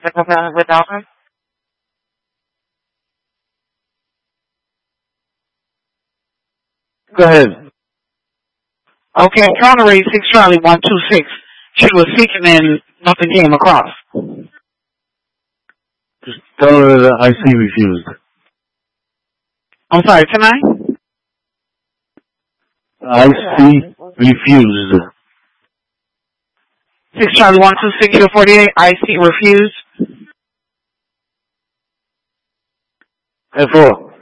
With Alpha? Go ahead. Okay, counter rate 6 Charlie 126. She was seeking and nothing came across. Just tell her that IC refused. I'm sorry, tonight? IC refused. 6 Charlie 126, your 48, IC refused. F4.